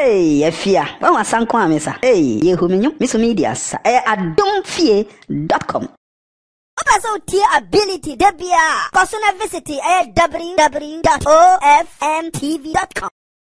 Hey, Efia. When was Sanko Amesa? Hey, Yehuminyo, Miss Medias. Adomfie.com. Also, tier ability, Debia. Cosuna visit www.ofmtv.com.